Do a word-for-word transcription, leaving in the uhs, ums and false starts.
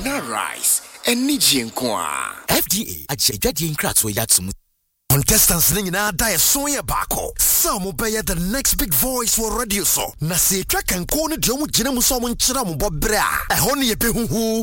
Ghana rice and Nijinkwa. F D A ajejadi nkratso yatsum. Contestants ning na die soye bako. Some obey the next big voice for radio so. Na se track and corner jomu jina muso mo nchira mo bobra. E ho ne ye pe huhu.